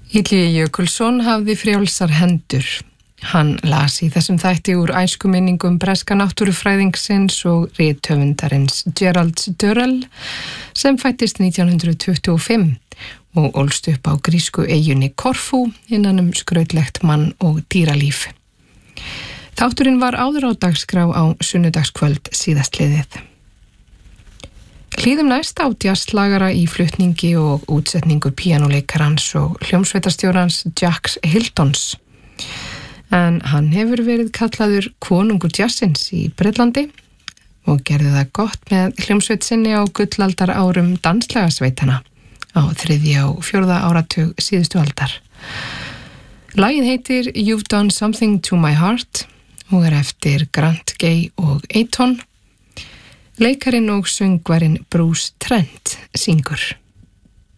Illugi Jökulsson hafði frjálsar hendur. Hann las í þessum þætti úr æskuminningum breska náttúrufræðingsins og rithöfundarins Gerald Durrell sem fæddist 1925 og ólst upp á grísku eyjunni Korfú innan skrautlegt mann- og dýralíf. Þátturinn var áður á dagskrá á sunnudagskvöld síðastliðið. Hlýðum næst á jazzslagara í flutningi og útsetningu píanóleikarans og hljómsveitarstjórans Jacks Hiltons. En hann hefur verið kallaður konungur jazzins í Bretlandi og gerði það gott með hljómsveit sinni á gullaldar árum danslegasveitana á 3. og 4. áratug síðustu aldar. Lagið heitir You've Done Something to My Heart og eftir Grant Gay og Eyton. Leikarinn og söngvarinn Bruce Trent syngur.